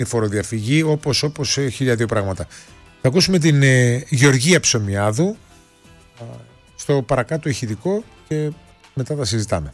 η φοροδιαφυγή, όπως 1002 πράγματα. Θα ακούσουμε την Γεωργία Ψωμιάδου στο παρακάτω ηχητικό και μετά τα συζητάμε.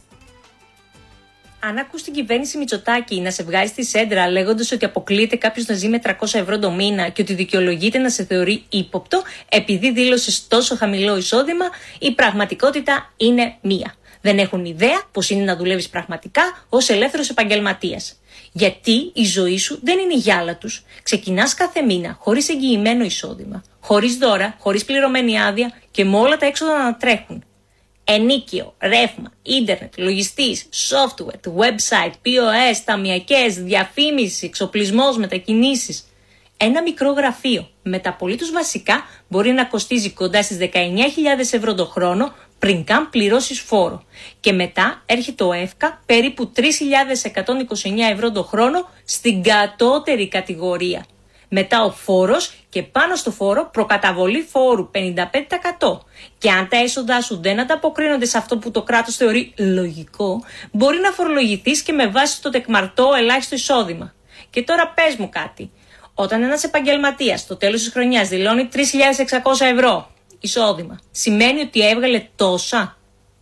Αν ακούς την κυβέρνηση Μητσοτάκη να σε βγάζει στη σέντρα λέγοντας ότι αποκλείεται κάποιος να ζει με 300 ευρώ το μήνα και ότι δικαιολογείται να σε θεωρεί ύποπτο επειδή δήλωσες τόσο χαμηλό εισόδημα, η πραγματικότητα είναι μία. Δεν έχουν ιδέα πως είναι να δουλεύεις πραγματικά ως ελεύθερος επαγγελματίας. Γιατί η ζωή σου δεν είναι η γυάλα τους. Ξεκινάς κάθε μήνα χωρίς εγγυημένο εισόδημα, χωρίς δώρα, χωρίς πληρωμένη άδεια και με όλα τα έξοδα να τρέχουν. Ενίκιο, ρεύμα, ίντερνετ, λογιστής, software, website, POS, ταμιακές, διαφήμιση, εξοπλισμός, μετακινήσεις. Ένα μικρό γραφείο με τα απολύτως βασικά μπορεί να κοστίζει κοντά στις 19.000 ευρώ το χρόνο πριν καν πληρώσεις φόρο. Και μετά έρχεται ο ΕΦΚΑ περίπου 3.129 ευρώ το χρόνο στην κατώτερη κατηγορία. Μετά ο φόρος και πάνω στο φόρο προκαταβολή φόρου 55%. Και αν τα έσοδά σου δεν ανταποκρίνονται σε αυτό που το κράτος θεωρεί λογικό, μπορεί να φορολογηθείς και με βάση το τεκμαρτό ελάχιστο εισόδημα. Και τώρα πες μου κάτι. Όταν ένας επαγγελματίας στο τέλος της χρονιάς δηλώνει 3.600 ευρώ εισόδημα, σημαίνει ότι έβγαλε τόσα?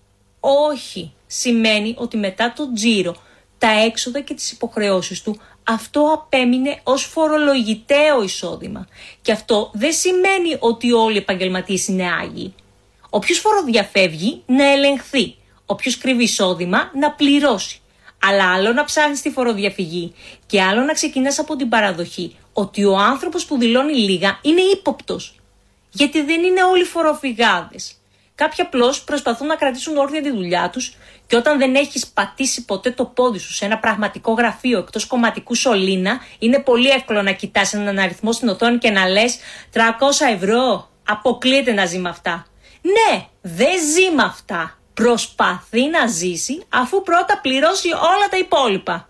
Όχι. Σημαίνει ότι μετά το τζίρο, τα έξοδα και τις υποχρεώσεις του, αυτό απέμεινε ως φορολογητέο εισόδημα. Και αυτό δεν σημαίνει ότι όλοι οι επαγγελματίες είναι άγιοι. Όποιος φοροδιαφεύγει να ελεγχθεί. Όποιος κρύβει εισόδημα να πληρώσει. Αλλά άλλο να ψάχνεις τη φοροδιαφυγή και άλλο να ξεκινάς από την παραδοχή ότι ο άνθρωπος που δηλώνει λίγα είναι ύποπτος. Γιατί δεν είναι όλοι φοροφυγάδες. Κάποιοι απλώς προσπαθούν να κρατήσουν όρθια τη δουλειά τους και όταν δεν έχεις πατήσει ποτέ το πόδι σου σε ένα πραγματικό γραφείο εκτός κομματικού σωλήνα, είναι πολύ εύκολο να κοιτάς έναν αριθμό στην οθόνη και να λες 300 ευρώ, αποκλείεται να ζει με αυτά. Ναι, δεν ζει με αυτά. Προσπαθεί να ζήσει αφού πρώτα πληρώσει όλα τα υπόλοιπα.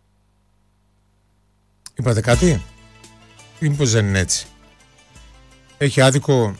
Είπατε κάτι ή μήπως δεν είναι έτσι? Έχει άδικο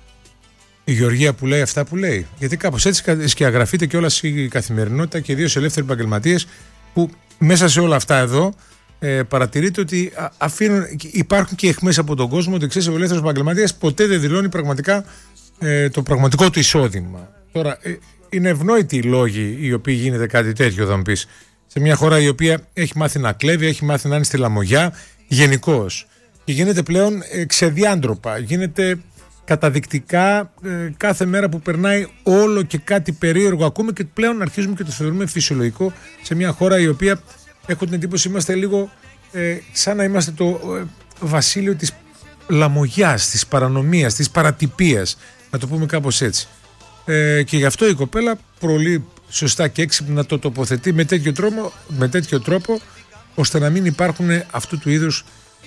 η Γεωργία που λέει αυτά που λέει? Γιατί κάπως έτσι σκιαγραφείται και όλα η καθημερινότητα και ιδίως ελεύθεροι επαγγελματίες που μέσα σε όλα αυτά εδώ παρατηρείται ότι υπάρχουν και αιχμές από τον κόσμο ότι ξέρεις, ο ελεύθερος επαγγελματίας ποτέ δεν δηλώνει πραγματικά το πραγματικό του εισόδημα. Τώρα είναι ευνόητοι οι λόγοι οι οποίοι γίνεται κάτι τέτοιο, θα μου πεις, σε μια χώρα η οποία έχει μάθει να κλέβει, έχει μάθει να είναι στη λαμογιά γενικώς και γίνεται πλέον ξεδιάντροπα, γίνεται καταδεικτικά κάθε μέρα που περνάει όλο και κάτι περίεργο ακούμε και πλέον αρχίζουμε και το θεωρούμε φυσιολογικό σε μια χώρα η οποία έχω την εντύπωση είμαστε λίγο σαν να είμαστε το βασίλειο της λαμογιάς, της παρανομίας, της παρατυπίας, να το πούμε κάπως έτσι. Και γι' αυτό η κοπέλα πολύ σωστά και έξυπνα το τοποθετεί με τέτοιο τρόπο ώστε να μην υπάρχουν αυτού του είδους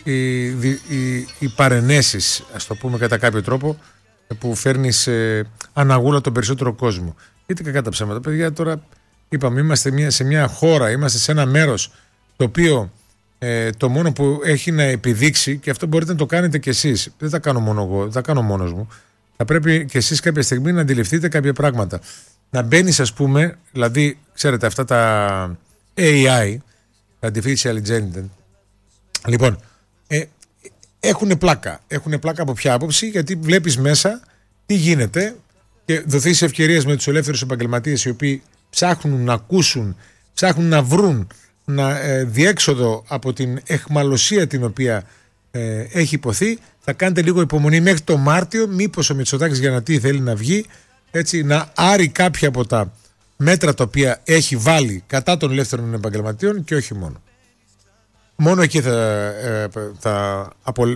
οι παρενέσεις, ας το πούμε κατά κάποιο τρόπο, που φέρνεις αναγούλα τον περισσότερο κόσμο. Γιατί κακά τα ψέματα, παιδιά, τώρα είπαμε είμαστε σε μια χώρα, είμαστε σε ένα μέρος το οποίο το μόνο που έχει να επιδείξει, και αυτό μπορείτε να το κάνετε κι εσείς, δεν τα κάνω μόνο εγώ, δεν τα κάνω μόνος μου, θα πρέπει κι εσείς κάποια στιγμή να αντιληφθείτε κάποια πράγματα. Να μπαίνεις, ας πούμε, δηλαδή ξέρετε αυτά τα AI, τα Artificial Intelligence, λοιπόν, έχουν πλάκα από ποια άποψη? Γιατί βλέπεις μέσα τι γίνεται και δοθείς ευκαιρίες με τους ελεύθερους επαγγελματίες οι οποίοι ψάχνουν να ακούσουν, ψάχνουν να βρουν διέξοδο από την αιχμαλωσία την οποία έχει υποθεί. Θα κάνετε λίγο υπομονή μέχρι το Μάρτιο, μήπως ο Μητσοτάκης για να τι θέλει να βγει, έτσι, να άρει κάποια από τα μέτρα τα οποία έχει βάλει κατά των ελεύθερων επαγγελματιών και όχι μόνο. Μόνο εκεί θα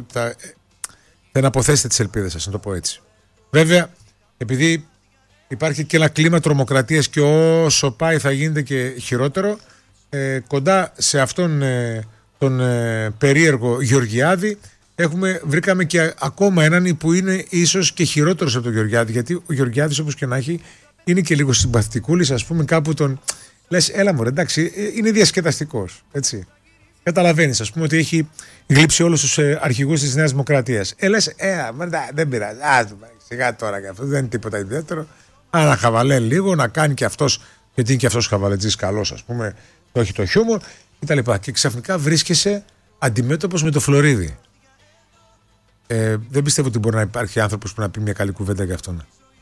αποθέσετε τις ελπίδες σας, να το πω έτσι. Βέβαια, επειδή υπάρχει και ένα κλίμα τρομοκρατίας και όσο πάει θα γίνεται και χειρότερο, κοντά σε αυτόν τον περίεργο Γεωργιάδη βρήκαμε και ακόμα έναν που είναι ίσως και χειρότερος από τον Γεωργιάδη, γιατί ο Γεωργιάδης όπως και να έχει είναι και λίγο συμπαθητικούλης, ας πούμε, κάπου τον λες έλα μωρέ, εντάξει, είναι διασκεδαστικός, έτσι. Καταλαβαίνεις, ας πούμε, ότι έχει γλύψει όλους τους αρχηγούς της Νέας Δημοκρατίας. Λες, δεν πειράζει, σιγά τώρα και αυτό, δεν είναι τίποτα ιδιαίτερο. Να χαβαλέ λίγο, να κάνει και αυτός, γιατί είναι και αυτός χαβαλετζής καλός, ας πούμε, το έχει το χιούμορ κτλ. Και ξαφνικά βρίσκεσαι αντιμέτωπος με το Φλωρίδι. Δεν πιστεύω ότι μπορεί να υπάρχει άνθρωπος που να πει μια καλή κουβέντα για αυτόν.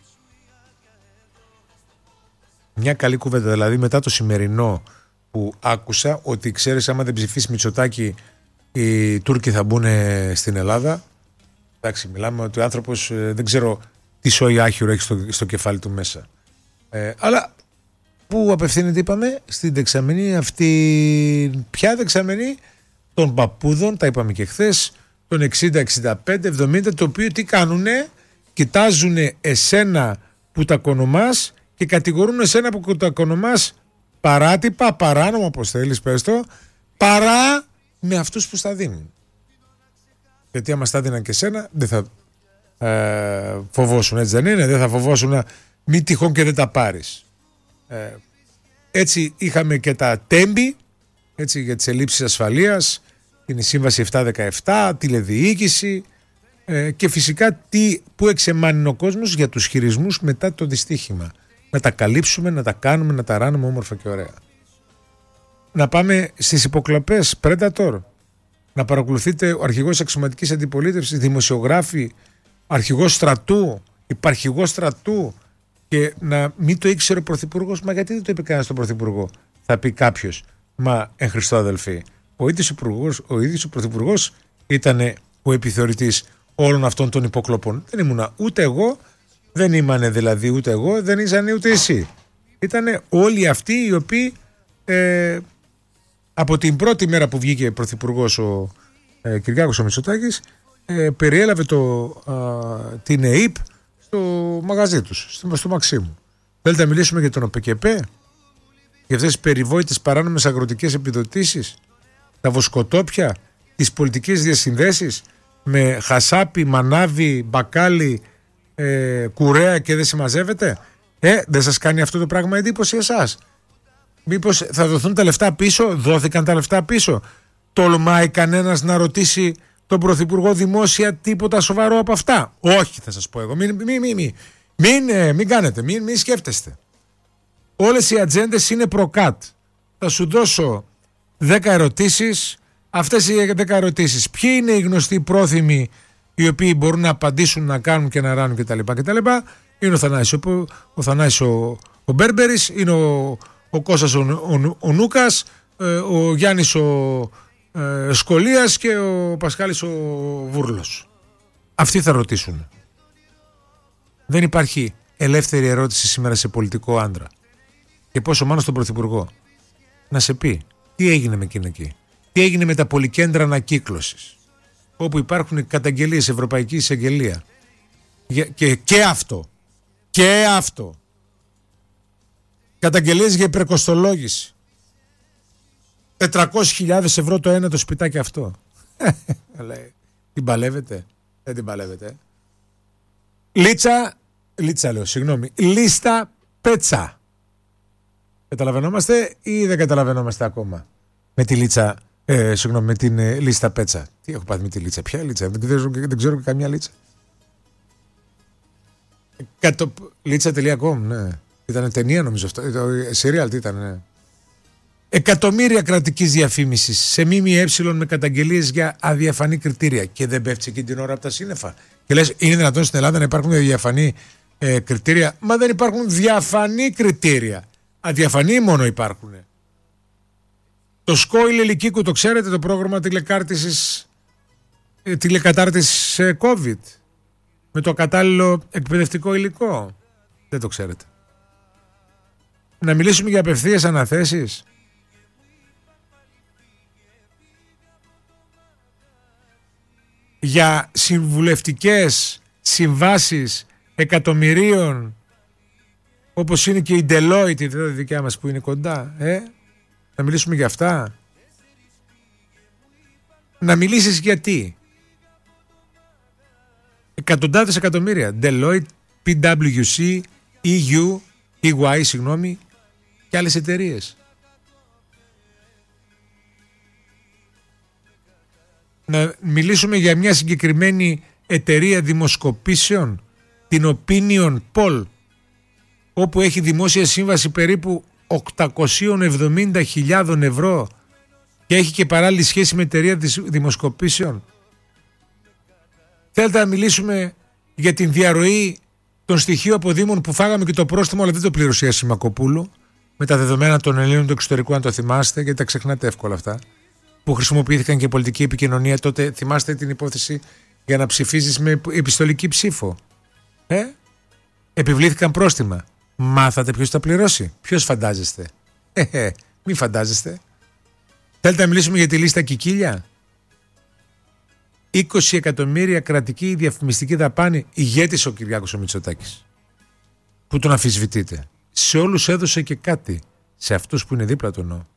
Μια καλή κουβέντα, δηλαδή μετά το σημερινό που άκουσα, ότι ξέρεις, άμα δεν ψηφίσει Μητσοτάκη οι Τούρκοι θα μπουν στην Ελλάδα. Εντάξει, μιλάμε ότι ο άνθρωπος δεν ξέρω τι σόι άχυρο έχει στο κεφάλι του μέσα. Αλλά πού απευθύνεται, είπαμε, στην δεξαμενή αυτή. Ποια δεξαμενή? Των παππούδων, τα είπαμε και χθες, των 60, 65, 70, το οποίο τι κάνουνε? Κοιτάζουνε εσένα που τα κονομάς και κατηγορούν εσένα που τα κονομάς παράτυπα, παράνομα, όπως θέλεις πες το, παρά με αυτούς που στα δίνουν. Γιατί άμα στα δίναν και εσένα δεν θα φοβόσουν, έτσι δεν είναι? Δεν θα φοβόσουν να μην τυχόν και δεν τα πάρεις. Έτσι είχαμε και τα τέμπη, έτσι, για τις ελλείψεις ασφαλείας, είναι η Σύμβαση 717, τηλεδιοίκηση και φυσικά που εξεμάνει ο κόσμος για τους χειρισμούς μετά το δυστύχημα. Να τα καλύψουμε, να τα κάνουμε, να τα ράνουμε όμορφα και ωραία. Να πάμε στις υποκλοπές Predator. Να παρακολουθείτε ο αρχηγός αξιωματικής αντιπολίτευσης, δημοσιογράφοι, αρχηγός στρατού, υπαρχηγός στρατού, και να μην το ήξερε ο Πρωθυπουργός. Μα γιατί δεν το είπε κανένας στον Πρωθυπουργό? Θα πει κάποιος, μα εν Χριστώ αδελφοί, ο ίδιος ο Πρωθυπουργός ήταν ο επιθεωρητής όλων αυτών των υποκλοπών. Δεν ήμουνα ούτε εγώ, δεν ήμανε δηλαδή ούτε εγώ, δεν ήσανε ούτε εσύ. Ήτανε όλοι αυτοί οι οποίοι από την πρώτη μέρα που βγήκε Πρωθυπουργός ο Κυριάκος ο Μητσοτάκης, περιέλαβε την ΕΕΠ στο μαγαζί τους, στο Μαξίμου. Θέλετε να μιλήσουμε για τον ΟΠΚΠ, για αυτές τις περιβόητες παράνομες αγροτικές επιδοτήσεις, τα βοσκοτόπια, τις πολιτικές διασυνδέσεις με χασάπι, μανάβι, μπακάλι, κουρέα και δεν συμμαζεύεται? Δεν σας κάνει αυτό το πράγμα εντύπωση εσάς? Μήπως θα δοθούν τα λεφτά πίσω? Δόθηκαν τα λεφτά πίσω? Τολμάει κανένας να ρωτήσει τον Πρωθυπουργό δημόσια τίποτα σοβαρό από αυτά? Όχι, θα σας πω εγώ. Μην κάνετε, μην σκέφτεστε. Όλες οι ατζέντες είναι προκάτ. Θα σου δώσω 10 ερωτήσεις. Αυτές οι 10 ερωτήσεις, ποιοι είναι οι γνωστοί πρόθυμοι οι οποίοι μπορούν να απαντήσουν, να κάνουν και να ράνουν κτλ. Είναι ο Θανάσης ο Μπέρμπερης, είναι ο Κώστας ο Νούκας, ο Γιάννης ο Σκολίας και ο Πασχάλης ο Βούρλος. Αυτοί θα ρωτήσουν. Δεν υπάρχει ελεύθερη ερώτηση σήμερα σε πολιτικό άντρα. Και πόσο μάλλον στον Πρωθυπουργό. Να σε πει τι έγινε με εκείνο εκεί. Τι έγινε με τα πολυκέντρα ανακύκλωσης, όπου υπάρχουν καταγγελίες Ευρωπαϊκή Εισαγγελία. Και αυτό. Καταγγελίες για υπερκοστολόγηση. 400.000 ευρώ το ένα το σπιτάκι αυτό. Την παλεύετε? Δεν την παλεύετε. Λίστα πέτσα. Καταλαβαίνόμαστε ή δεν καταλαβαίνόμαστε ακόμα με τη λίτσα? Με την λίστα πέτσα. Τι έχω πάθει με τη λίτσα? Ποια λίτσα? Δεν ξέρω καμιά λίτσα. Λίτσα.com, ναι. Ήταν ταινία νομίζω αυτό. Σεριάλ τι ήταν, ναι. Εκατομμύρια κρατικής διαφήμισης σε ΜΜΕ με καταγγελίες για αδιαφανή κριτήρια. Και δεν πέφτει εκείνη την ώρα από τα σύννεφα. Και λες, είναι δυνατόν στην Ελλάδα να υπάρχουν διαφανή κριτήρια? Μα δεν υπάρχουν διαφανή κριτήρια. Αδιαφανή μόνο υπάρχουν. Το ΣΚΟΙΛ Λυκείκου, το ξέρετε, το πρόγραμμα τηλεκατάρτισης COVID, με το κατάλληλο εκπαιδευτικό υλικό? Δεν το ξέρετε. Να μιλήσουμε για απευθείας αναθέσεις. Για συμβουλευτικές συμβάσεις εκατομμυρίων, όπως είναι και η Deloitte, η δικιά μας που είναι κοντά. Να μιλήσουμε για αυτά. Να μιλήσεις γιατί? Εκατοντάδες εκατομμύρια. Deloitte, PwC, EU, EY, συγγνώμη, και άλλες εταιρείες. Να μιλήσουμε για μια συγκεκριμένη εταιρεία δημοσκοπήσεων, την Opinion Poll, όπου έχει δημόσια σύμβαση περίπου 870.000 ευρώ και έχει και παράλληλη σχέση με εταιρεία δημοσκοπήσεων. Θέλετε να μιλήσουμε για την διαρροή των στοιχείων από Δήμων που φάγαμε και το πρόστιμο, αλλά δεν το πλήρωσε η Σιμακοπούλου, με τα δεδομένα των Ελλήνων του εξωτερικού, αν το θυμάστε, γιατί τα ξεχνάτε εύκολα αυτά, που χρησιμοποιήθηκαν και πολιτική επικοινωνία τότε. Θυμάστε την υπόθεση για να ψηφίζεις με επιστολική ψήφο. Επιβλήθηκαν πρόστιμα. Μάθατε ποιος τα πληρώσει? Ποιος φαντάζεστε? Μη φαντάζεστε. Θέλετε να μιλήσουμε για τη λίστα Κικίλια? 20 εκατομμύρια κρατική διαφημιστική δαπάνη, ηγέτης ο Κυριάκος ο Μητσοτάκης, που τον αμφισβητείτε. Σε όλους έδωσε και κάτι, σε αυτούς που είναι δίπλα του εννοώ.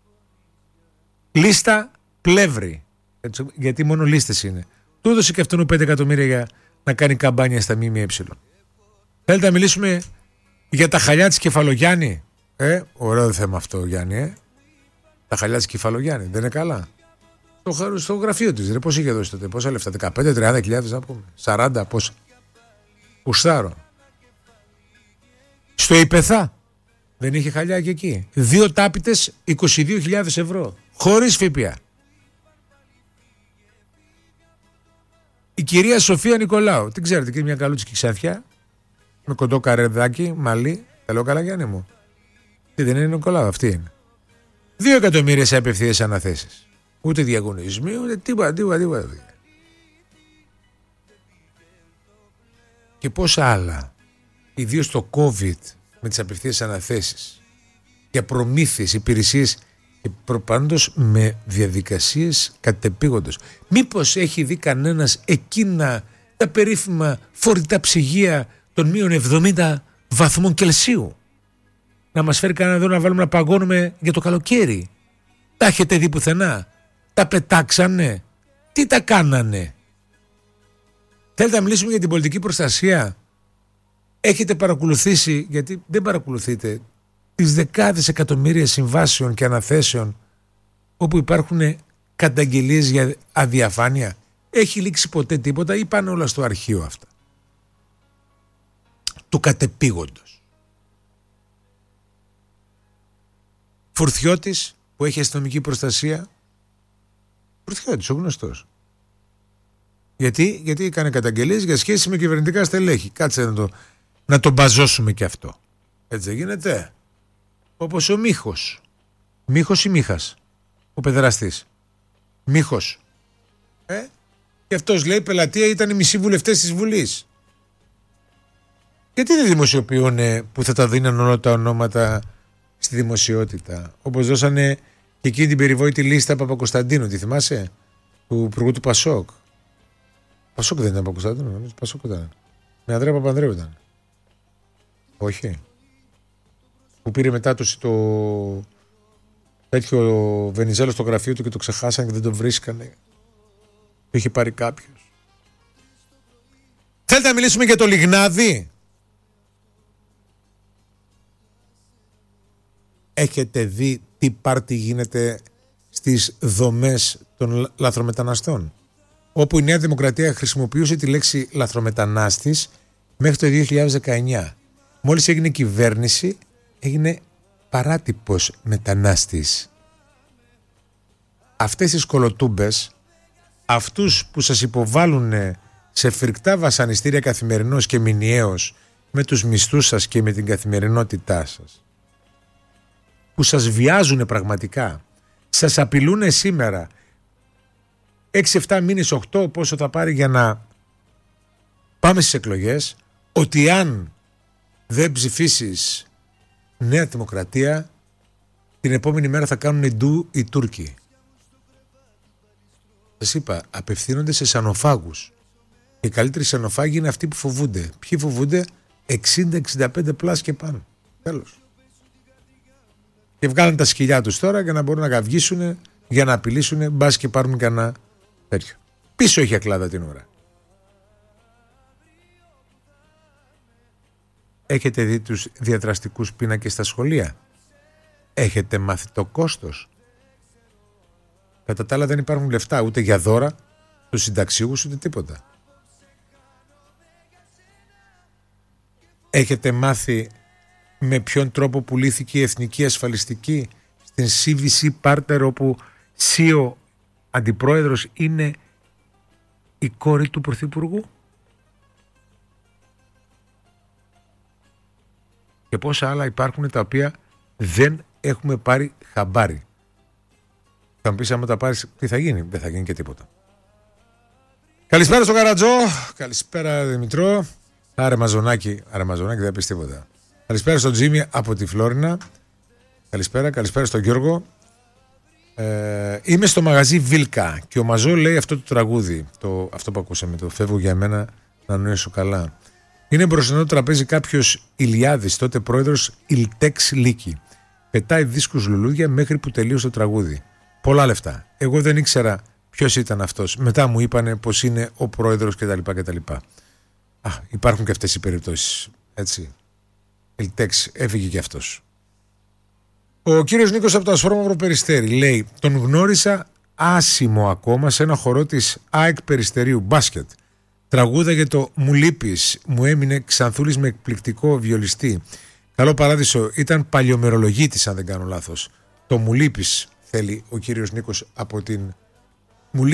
Λίστα Πλεύρη, γιατί μόνο λίστες είναι. Του έδωσε και αυτόν 5 εκατομμύρια για να κάνει καμπάνια στα ΜΜΕ. Θέλετε να μιλήσουμε για τα χαλιά της Κεφαλογιάννη? Ωραίο θέμα αυτό, Γιάννη. Τα χαλιά της Κεφαλογιάννη δεν είναι καλά? Στο γραφείο της, πώς είχε δώσει τότε? Πόσα λεφτά? 15-30 χιλιάδες να πούμε? 40 πόσα? Ουστάρω. Στο Ιπεθά δεν είχε χαλιά και εκεί? 2 τάπητες 22.000 ευρώ χωρίς ΦΠΑ. Η κυρία Σοφία Νικολάου, την ξέρετε, και μια καλούτσικη ξαφιά με κοντό καρεδάκι, μαλλί. Τα λέω καλά, Γιάννη μου? Τι δεν είναι Νικολάου? Αυτή είναι. 2 εκατομμύρια σε απευθείας αναθέσεις. Ούτε διαγωνισμοί, ούτε τίποτα. Και πόσα άλλα, ιδίως το COVID με τις απευθείας αναθέσεις, για προμήθειες, υπηρεσίες, και προπάντως με διαδικασίες κατεπήγοντος. Μήπως έχει δει κανένας εκείνα τα περίφημα φορητά ψυγεία των -70 βαθμών Κελσίου να μας φέρει κανένα εδώ να βάλουμε να παγώνουμε για το καλοκαίρι? Τα έχετε δει πουθενά? Τα πετάξανε? Τι τα κάνανε? Θέλετε να μιλήσουμε για την πολιτική προστασία? Έχετε παρακολουθήσει, γιατί δεν παρακολουθείτε, τις δεκάδες εκατομμύρια συμβάσεων και αναθέσεων όπου υπάρχουν καταγγελίες για αδιαφάνεια? Έχει λήξει ποτέ τίποτα ή πάνε όλα στο αρχείο αυτά του κατεπήγοντος? Φουρτιώτης που έχει αστυνομική προστασία, Φουρτιώτης ο γνωστός, γιατί έκανε καταγγελίες για σχέση με κυβερνητικά στελέχη. Κάτσε να το μπαζώσουμε και αυτό. Έτσι δεν γίνεται? Όπως ο Μίχος. Μίχος ή Μίχας? Ο παιδεραστής. Μίχος. Και αυτός λέει πελατεία ήταν οι μισοί βουλευτές της Βουλής. Γιατί δεν δημοσιοποιούν που θα τα δίνουν όλα τα ονόματα στη δημοσιότητα? Όπως δώσανε και εκείνη την περιβόητη λίστα Παπακοσταντίνου, τη θυμάσαι? Του υπουργού του Πασόκ. Πασόκ δεν ήταν Παπακοσταντίνου, νομίζω Πασόκ ήταν. Με Ανδρέα Παπανδρέου ήταν. Όχι. Που πήρε μετά το τέτοιο Βενιζέλο στο γραφείο του και το ξεχάσαν και δεν το βρίσκανε. Το είχε πάρει κάποιος. Θέλετε να μιλήσουμε για το Λιγνάδι? Έχετε δει τι πάρτι γίνεται στις δομές των λαθρομεταναστών? Όπου η Νέα Δημοκρατία χρησιμοποιούσε τη λέξη λαθρομετανάστης μέχρι το 2019. Μόλις έγινε κυβέρνηση, έγινε παράτυπος μετανάστης. Αυτές τις κολοτούμπες, αυτούς που σας υποβάλλουν σε φρικτά βασανιστήρια καθημερινώς και μηνιαίως με τους μισθούς σας και με την καθημερινότητά σας, που σας βιάζουν πραγματικά, σας απειλούν σήμερα 6-7 μήνες, 8 πόσο θα πάρει για να πάμε στις εκλογές, ότι αν δεν ψηφίσεις Νέα Δημοκρατία, την επόμενη μέρα θα κάνουν ντου οι Τούρκοι. Σας είπα, απευθύνονται σε σανοφάγους. Οι καλύτεροι σανοφάγοι είναι αυτοί που φοβούνται. Ποιοι φοβούνται? 60-65 πλάς και πάνω. Τέλος. Και βγάλουν τα σκυλιά τους τώρα για να μπορούν να γαυγίσουν, για να απειλήσουν, μπας και πάρουν κανένα τέτοιο. Πίσω έχει ακλάδα την ώρα. Έχετε δει τους διαδραστικούς πίνακες στα σχολεία? Έχετε μάθει το κόστος? Κατά τα άλλα δεν υπάρχουν λεφτά ούτε για δώρα στους συνταξιούχους ούτε τίποτα. Έχετε μάθει με ποιον τρόπο πουλήθηκε η εθνική ασφαλιστική στην CVC Partner, όπου ΣΥΟ αντιπρόεδρος είναι η κόρη του Πρωθυπουργού? Και πόσα άλλα υπάρχουν τα οποία δεν έχουμε πάρει χαμπάρι. Θα μου πεις, άμα τα πάρεις, τι θα γίνει? Δεν θα γίνει και τίποτα. Καλησπέρα στον Καρατζό. Καλησπέρα Δημητρό. Άρε Μαζονάκη δεν πεις τίποτα. Καλησπέρα στον Τζίμι από τη Φλόρινα. Καλησπέρα στον Γιώργο. Είμαι στο μαγαζί Βίλκα και ο Μαζό λέει αυτό το τραγούδι, αυτό που ακούσαμε, το «Φεύγω για μένα να νοήσω καλά». Είναι μπροστά το τραπέζι κάποιος Ηλιάδης, τότε πρόεδρος Ηλτέξ Λίκη. Πετάει δίσκους λουλούδια μέχρι που τελείωσε το τραγούδι. Πολλά λεφτά. Εγώ δεν ήξερα ποιος ήταν αυτός. Μετά μου είπανε πως είναι ο πρόεδρος κτλ. Υπάρχουν και αυτές οι περιπτώσεις. Έτσι. Ηλτέξ, έφυγε και αυτός. Ο κύριος Νίκος από το Ασπρόμαυρο Περιστέρι λέει: τον γνώρισα άσημο ακόμα σε ένα χορό της ΑΕΚ Περιστερίου μπάσκετ. Τραγούδα για το «Μου λείπεις», μου έμεινε Ξανθούλης με εκπληκτικό βιολιστή. Καλό παράδεισο, ήταν παλιομερολογίτης αν δεν κάνω λάθος. Το «Μου λείπεις» θέλει ο κύριος Νίκος από την «Μου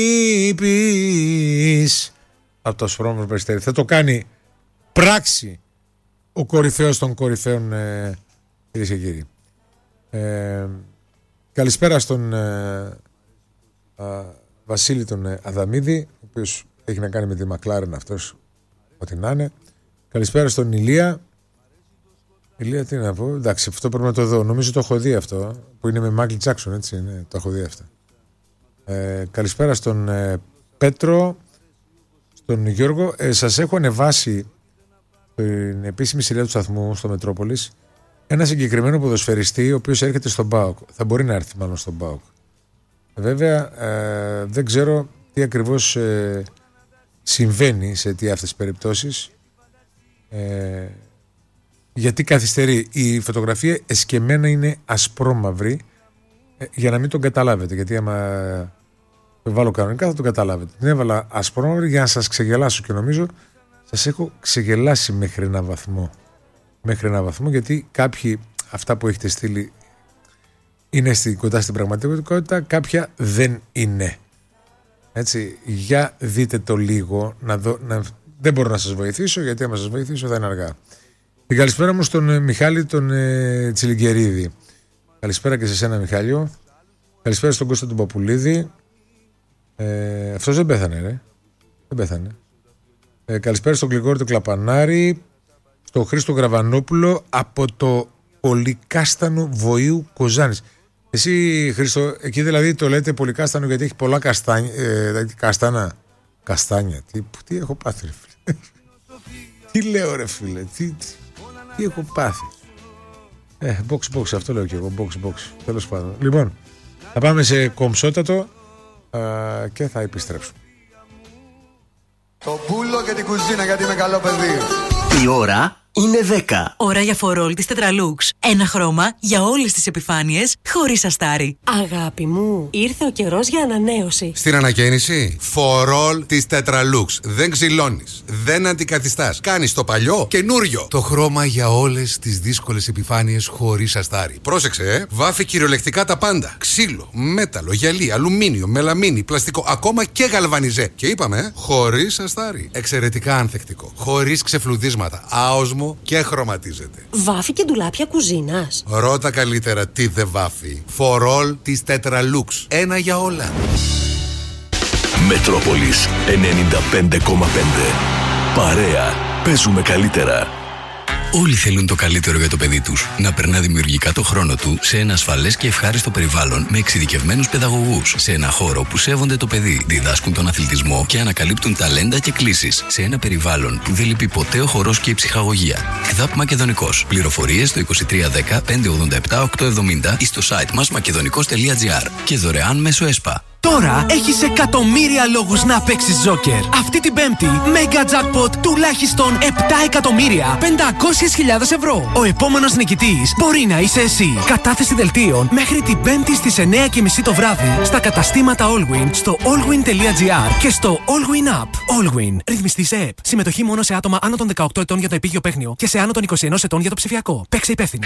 λείπεις» από το Ασπρόμαυρο Περιστέρι. Θα το κάνει πράξη ο κορυφαίος των κορυφαίων, κυρίες και κύριοι. Καλησπέρα στον Βασίλη τον Αδαμίδη, ο οποίος έχει να κάνει με τη Μακλάρεν αυτός, ό,τι να είναι. Καλησπέρα στον Ηλία. Ηλία, τι να πω, εντάξει, αυτό πρέπει να το δω. Νομίζω το έχω δει αυτό, που είναι με Μάικλ Τζάκσον, έτσι, ναι, το έχω δει αυτό. Καλησπέρα στον Πέτρο, στον Γιώργο. Σας έχω ανεβάσει την επίσημη σειρά του σταθμού στο Μετρόπολης ένα συγκεκριμένο ποδοσφαιριστή ο οποίος έρχεται στον ΠΑΟΚ. Θα μπορεί να έρθει μάλλον στον ΠΑΟΚ. Βέβαια δεν ξέρω τι ακριβώς συμβαίνει σε αυτές τις περιπτώσεις, γιατί καθυστερεί. Η φωτογραφία εσκεμμένα είναι ασπρόμαυρη, για να μην τον καταλάβετε, γιατί άμα το βάλω κανονικά θα τον καταλάβετε. Την έβαλα ασπρόμαυρη για να σας ξεγελάσω και νομίζω σας έχω ξεγελάσει μέχρι ένα βαθμό, γιατί κάποιοι αυτά που έχετε στείλει είναι κοντά στην πραγματικότητα, κάποια δεν είναι. Έτσι, για δείτε το λίγο, δεν μπορώ να σας βοηθήσω, γιατί άμα σας βοηθήσω θα είναι αργά. Την καλησπέρα μου στον Μιχάλη τον Τσιλιγκερίδη. Καλησπέρα και σε σένα, Μιχάλιο. Καλησπέρα στον Κώστα τον Παπουλίδη. Αυτός δεν πέθανε, ρε. Δεν πέθανε. Καλησπέρα στον Γλυκόρη του Κλαπανάρη. Στον Χρήστο Γραβανόπουλο από το Πολυκάστανο Βοήου Κοζάνης. Εσύ, Χρήστο, εκεί δηλαδή το λέτε Πολυκάστανο γιατί έχει πολλά καστάνια. Τι έχω πάθει, ρε φίλε. Τι λέω, ρε φίλε. Τι έχω πάθει. Box, αυτό λέω και εγώ. Box. Τέλος πάντων. Λοιπόν, θα πάμε σε κομψότατο και θα επιστρέψουμε. Το πουλο και την κουζίνα, γιατί είμαι καλό παιδί. Η ώρα είναι 10. Ώρα για φορόλ της Tetralux. Ένα χρώμα για όλες τις επιφάνειες, χωρίς αστάρι. Αγάπη μου, ήρθε ο καιρός για ανανέωση. Στην ανακαίνιση, φορόλ της Tetralux. Δεν ξυλώνεις, δεν αντικαθιστάς. Κάνεις το παλιό καινούριο. Το χρώμα για όλες τις δύσκολες επιφάνειες, χωρίς αστάρι. Πρόσεξε, βάφει κυριολεκτικά τα πάντα. Ξύλο, μέταλλο, γυαλί, αλουμίνιο, μελαμίνι, πλαστικό, ακόμα και γαλβανιζέ. Και είπαμε, χωρίς αστάρι. Εξαιρετικά ανθεκτικό. Χωρίς ξεφλουδίσματα. Άοσμο και χρωματίζεται. Βάφει και ντουλάπια κουζίνας. Ρώτα καλύτερα τι δεν βάφει. Φορόλ της Tetralux. Ένα για όλα. Μετρόπολης 95,5. Παρέα. Παίζουμε καλύτερα. Όλοι θέλουν το καλύτερο για το παιδί τους. Να περνά δημιουργικά το χρόνο του σε ένα ασφαλές και ευχάριστο περιβάλλον με εξειδικευμένους παιδαγωγούς. Σε ένα χώρο που σέβονται το παιδί, διδάσκουν τον αθλητισμό και ανακαλύπτουν ταλέντα και κλίσεις. Σε ένα περιβάλλον που δεν λείπει ποτέ ο χορός και η ψυχαγωγία. ΚΔΑΠ Μακεδονικός. Πληροφορίες στο 2310 587 870 ή στο site μας μακεδονικός.gr και δωρεάν μέσω ΕΣΠΑ. Τώρα έχεις εκατομμύρια λόγους να παίξεις Joker. Αυτή την Πέμπτη, Mega Jackpot τουλάχιστον 7 εκατομμύρια 500.000 ευρώ. Ο επόμενος νικητής μπορεί να είσαι εσύ. Κατάθεση δελτίων μέχρι την Πέμπτη στις 9:30 το βράδυ στα καταστήματα Allwyn, στο allwyn.gr και στο Allwyn App. Allwyn. Ρυθμιστής ΕΕΠ. Συμμετοχή μόνο σε άτομα άνω των 18 ετών για το επίγειο παίχνιο και σε άνω των 21 ετών για το ψηφιακό. Παίξε υπεύθυνα.